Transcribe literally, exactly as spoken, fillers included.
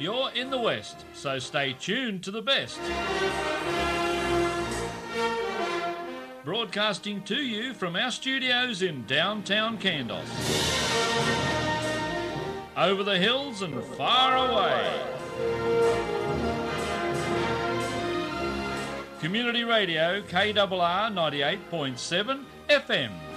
you're in the West, so stay tuned to the best. Broadcasting to you from our studios in downtown Kandos. Over the hills and far away. Community Radio K R R ninety-eight point seven F M.